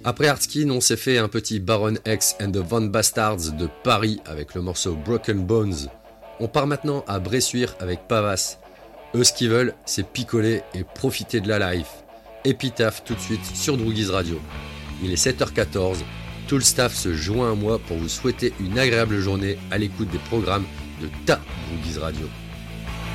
Après Hardskin, on s'est fait un petit Baron X and the Van Bastards de Paris avec le morceau Broken Bones. On part maintenant à Bressuire avec Pavas. Eux, ce qu'ils veulent, c'est picoler et profiter de la life. Épitaphe tout de suite sur Droogies Radio. Il est 7h14, tout le staff se joint à moi pour vous souhaiter une agréable journée à l'écoute des programmes de ta Droogies Radio.